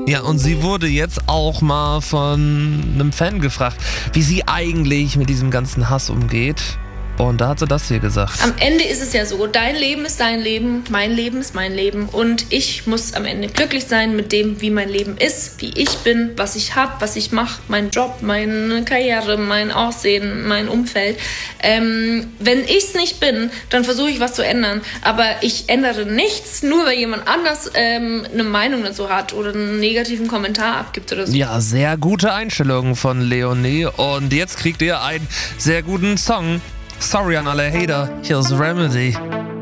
Ja, und sie wurde jetzt auch mal von einem Fan gefragt, wie sie eigentlich mit diesem ganzen Hass umgeht. Und da hat sie das hier gesagt. Am Ende ist es ja so, dein Leben ist dein Leben, mein Leben ist mein Leben und ich muss am Ende glücklich sein mit dem, wie mein Leben ist, wie ich bin, was ich habe, was ich mache, mein Job, meine Karriere, mein Aussehen, mein Umfeld. Wenn ich es nicht bin, dann versuche ich was zu ändern, aber ich ändere nichts, nur weil jemand anders eine Meinung dazu hat oder einen negativen Kommentar abgibt oder so. Ja, sehr gute Einstellung von Leonie und jetzt kriegt ihr einen sehr guten Song. Sorry an alle Hater, hier ist Remedy.